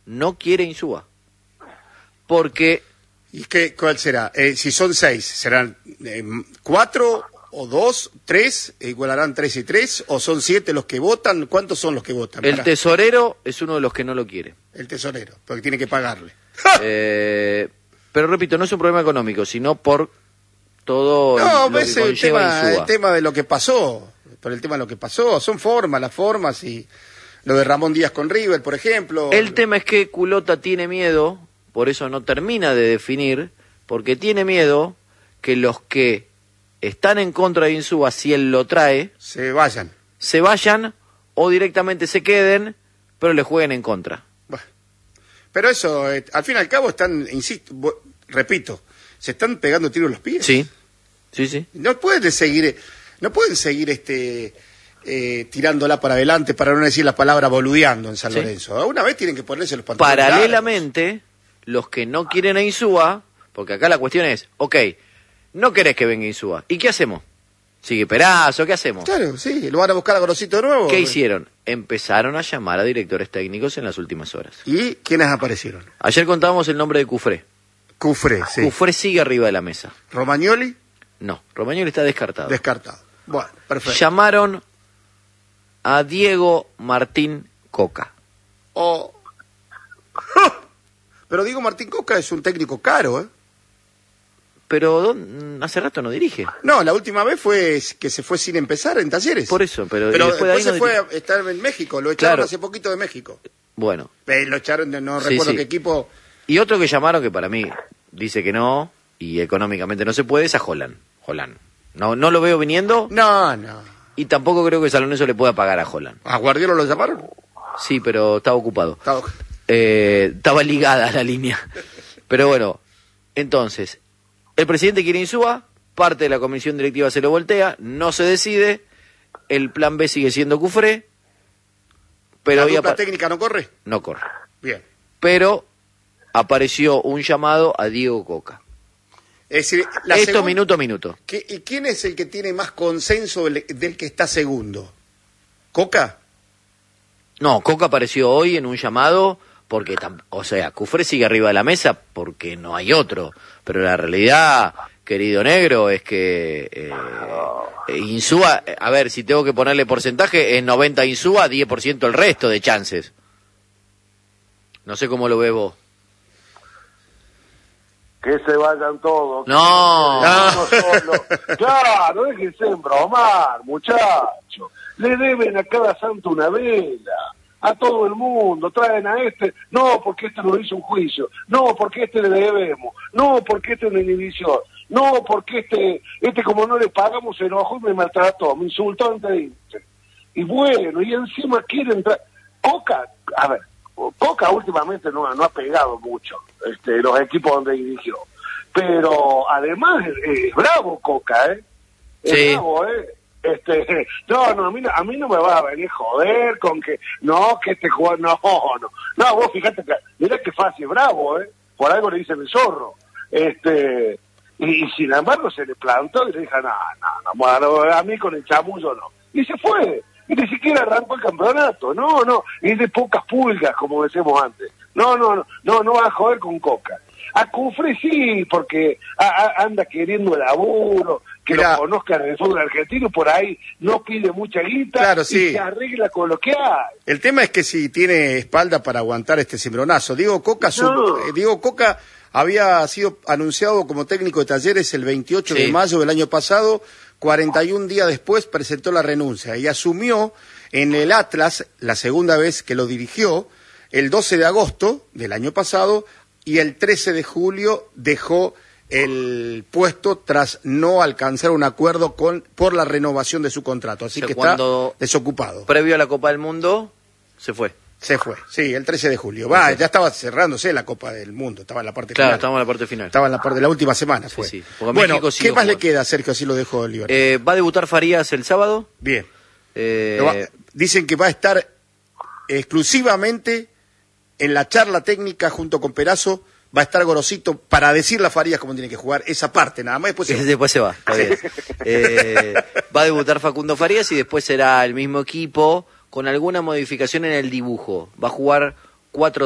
no quiere Insúa. Porque... ¿Y cuál será? Si son 6, ¿serán 4 o 2, 3? ¿Igualarán 3 y 3? ¿O son 7 los que votan? ¿Cuántos son los que votan? El tesorero es uno de los que no lo quiere. El tesorero, porque tiene que pagarle. Pero repito, no es un problema económico, sino por todo lo que conlleva Insúa. El tema de lo que pasó. Por el tema de lo que pasó. Son las formas y lo de Ramón Díaz con River, por ejemplo. El tema es que Culota tiene miedo, por eso no termina de definir, porque tiene miedo que los que están en contra de Insúa, si él lo trae, se vayan o directamente se queden, pero le jueguen en contra. Bueno, pero eso, al fin y al cabo están, repito, se están pegando tiros en los pies. Sí. No pueden seguir tirándola para adelante, para no decir la palabra boludeando en San Lorenzo. Una vez tienen que ponerse los pantalones paralelamente largos. Los que no quieren a Insúa, porque acá la cuestión es, no querés que venga Insúa, ¿y qué hacemos? ¿Sigue Perazo? ¿Qué hacemos? Claro, sí, lo van a buscar a Gorosito de nuevo. ¿Qué hicieron? Empezaron a llamar a directores técnicos en las últimas horas. ¿Y quiénes aparecieron? Ayer contábamos el nombre de Cufré. Cufré, sí. Cufré sigue arriba de la mesa. ¿Romagnoli? No, Romagnoli está descartado. Bueno, perfecto. Llamaron a Diego Martín Coca. Pero Diego Martín Coca es un técnico caro, ¿eh? Pero hace rato no dirige. No, la última vez fue que se fue sin empezar en Talleres. Por eso, pero después de ahí se fue a estar en México, lo echaron hace poquito de México. Bueno. Lo echaron, no recuerdo qué equipo. Y otro que llamaron que para mí dice que no, y económicamente no se puede, es a Holland. No lo veo viniendo. No. Y tampoco creo que San Lorenzo le pueda pagar a Holland. ¿A Guardiola lo llamaron? Sí, pero estaba ocupado. Estaba ligada la línea. Pero bueno, entonces, el presidente quiere Insúa, parte de la comisión directiva se lo voltea, no se decide, el plan B sigue siendo Cufré, pero ¿La dupla técnica no corre? No corre. Bien. Pero apareció un llamado a Diego Coca. Es decir, minuto a minuto. ¿Y quién es el que tiene más consenso del que está segundo? ¿Coca? No, Coca apareció hoy en un llamado porque, Cufré sigue arriba de la mesa porque no hay otro. Pero la realidad, querido negro, es que Insúa, a ver, si tengo que ponerle porcentaje, es 90 Insúa, 10% el resto de chances. No sé cómo lo ves vos. Que se vayan todos. No. Claro, déjense embromar, muchachos. Le deben a cada santo una vela. A todo el mundo. Traen a este. No, porque este nos hizo un juicio. No, porque este le debemos. No, porque este es una inhibición. No, porque este como no le pagamos se enojó y me maltrató. Me insultó antes de irse. Y bueno, y encima quieren entrar. Coca últimamente no ha pegado mucho los equipos donde dirigió, pero además es bravo Coca, es bravo, no, a mí no me va a venir joder con que este jugador, no, vos fíjate que, mirá que fácil, bravo, por algo le dicen el zorro, y sin embargo se le plantó y le dijo, no, a mí con el chamullo no, y se fue. Y ni siquiera arrancó el campeonato, no, es de pocas pulgas, como decíamos antes. No va a joder con Coca. A Cufré sí, porque anda queriendo laburo, que lo conozcan en el fútbol argentino, por ahí no pide mucha guita, claro, y se arregla con lo que hay. El tema es que si tiene espalda para aguantar este cimbronazo. Diego Coca había sido anunciado como técnico de Talleres el 28 de mayo del año pasado. 41 días después presentó la renuncia y asumió en el Atlas, la segunda vez que lo dirigió, el 12 de agosto del año pasado, y el 13 de julio dejó el puesto tras no alcanzar un acuerdo por la renovación de su contrato. Así que está desocupado. Previo a la Copa del Mundo, se fue. Sí, el 13 de julio. Ya estaba cerrándose la Copa del Mundo, estaba en la parte final. Claro, estaba en la parte final. Estaba en la parte de la última semana, fue. Sí. Bueno, ¿qué más le queda, Sergio? Así lo dejo libre. ¿Va a debutar Farías el sábado? Bien. Dicen que va a estar exclusivamente en la charla técnica junto con Perazo. Va a estar Gorosito para decirle a Farías cómo tiene que jugar esa parte, nada más. Después se va. Está bien. Va a debutar Facundo Farías y después será el mismo equipo con alguna modificación en el dibujo. Va a jugar 4